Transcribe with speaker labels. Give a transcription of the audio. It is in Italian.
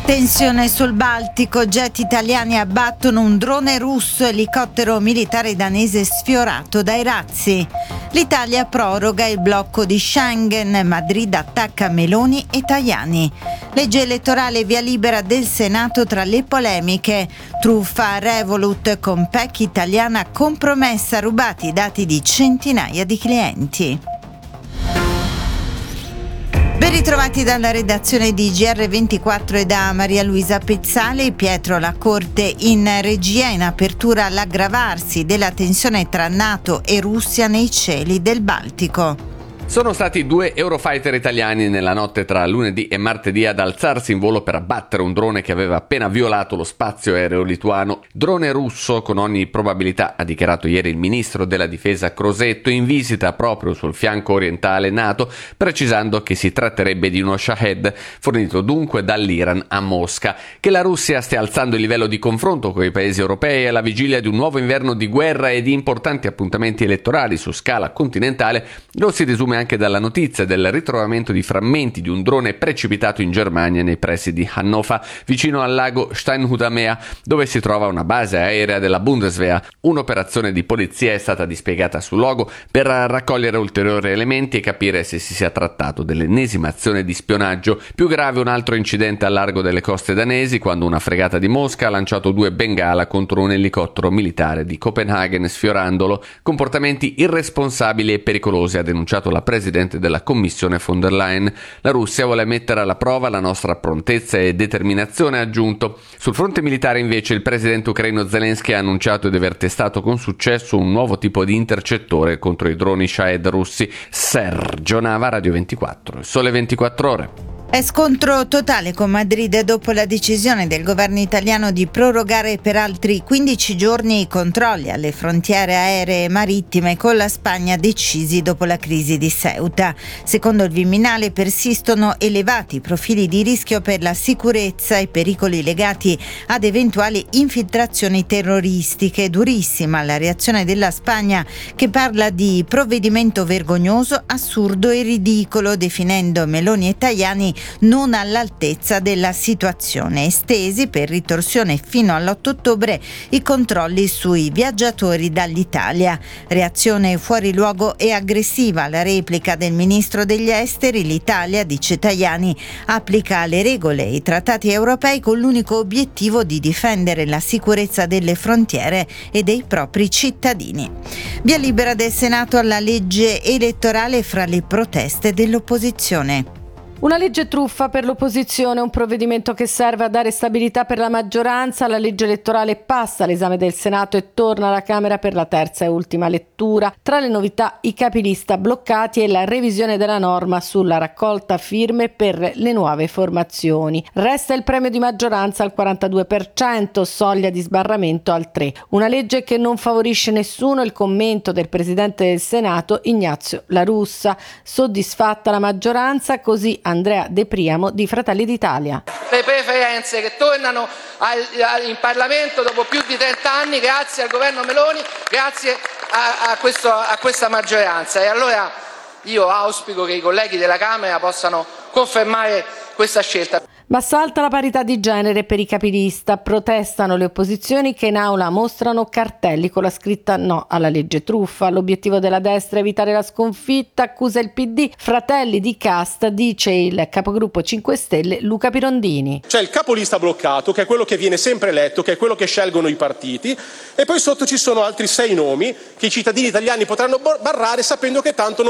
Speaker 1: Tensione sul Baltico, jet italiani abbattono un drone russo, elicottero militare danese sfiorato dai razzi. L'Italia proroga il blocco di Schengen, Madrid attacca Meloni e Tajani. Legge elettorale via libera del Senato tra le polemiche. Truffa a Revolut con PEC italiana compromessa, rubati i dati di centinaia di clienti. Ben ritrovati dalla redazione di GR24 e da Maria Luisa Pezzali. Pietro La Corte in regia, in apertura l'aggravarsi della tensione tra NATO e Russia nei cieli del Baltico.
Speaker 2: Sono stati 2 Eurofighter italiani nella notte tra lunedì e martedì ad alzarsi in volo per abbattere un drone che aveva appena violato lo spazio aereo lituano. Drone russo con ogni probabilità, ha dichiarato ieri il ministro della difesa Crosetto in visita proprio sul fianco orientale NATO, precisando che si tratterebbe di uno Shahed fornito dunque dall'Iran a Mosca. Che la Russia stia alzando il livello di confronto con i paesi europei alla vigilia di un nuovo inverno di guerra e di importanti appuntamenti elettorali su scala continentale lo si desume anche dalla notizia del ritrovamento di frammenti di un drone precipitato in Germania nei pressi di Hannover, vicino al lago Steinhuda-Meer, dove si trova una base aerea della Bundeswehr. Un'operazione di polizia è stata dispiegata sul luogo per raccogliere ulteriori elementi e capire se si sia trattato dell'ennesima azione di spionaggio. Più grave un altro incidente al largo delle coste danesi, quando una fregata di Mosca ha lanciato 2 bengala contro un elicottero militare di Copenaghen, sfiorandolo. Comportamenti irresponsabili e pericolosi, ha denunciato la presidente della Commissione von der Leyen. La Russia vuole mettere alla prova la nostra prontezza e determinazione, ha aggiunto. Sul fronte militare invece il presidente ucraino Zelensky ha annunciato di aver testato con successo un nuovo tipo di intercettore contro i droni Shahed russi. Sergio Nava, Radio 24, Sole 24 Ore.
Speaker 1: È scontro totale con Madrid dopo la decisione del governo italiano di prorogare per altri 15 giorni i controlli alle frontiere aeree e marittime con la Spagna decisi dopo la crisi di Ceuta. Secondo il Viminale persistono elevati profili di rischio per la sicurezza e pericoli legati ad eventuali infiltrazioni terroristiche. Durissima la reazione della Spagna, che parla di provvedimento vergognoso, assurdo e ridicolo, definendo Meloni e Tajani non all'altezza della situazione. Estesi per ritorsione fino all'8 ottobre i controlli sui viaggiatori dall'Italia. Reazione fuori luogo e aggressiva alla replica del ministro degli esteri. L'Italia, dice Tajani, applica le regole e i trattati europei con l'unico obiettivo di difendere la sicurezza delle frontiere e dei propri cittadini. Via libera del Senato alla legge elettorale fra le proteste dell'opposizione.
Speaker 3: Una legge truffa per l'opposizione, un provvedimento che serve a dare stabilità per la maggioranza. La legge elettorale passa all'esame del Senato e torna alla Camera per la terza e ultima lettura. Tra le novità i capilista bloccati e la revisione della norma sulla raccolta firme per le nuove formazioni. Resta il premio di maggioranza al 42%, soglia di sbarramento al 3%. Una legge che non favorisce nessuno, il commento del Presidente del Senato Ignazio La Russa. Soddisfatta la maggioranza, così Andrea De Priamo di Fratelli d'Italia.
Speaker 4: Le preferenze che tornano in Parlamento dopo più di 30 anni grazie al governo Meloni, grazie a questa maggioranza. E allora io auspico che i colleghi della Camera possano confermare questa scelta.
Speaker 3: Ma salta la parità di genere per i capilista. Protestano le opposizioni che in aula mostrano cartelli con la scritta no alla legge truffa. L'obiettivo della destra è evitare la sconfitta, accusa il PD. Fratelli di casta, dice il capogruppo 5 Stelle Luca Pirondini.
Speaker 5: C'è il capolista bloccato, che è quello che viene sempre eletto, che è quello che scelgono i partiti, e poi sotto ci sono altri 6 nomi che i cittadini italiani potranno barrare sapendo che tanto non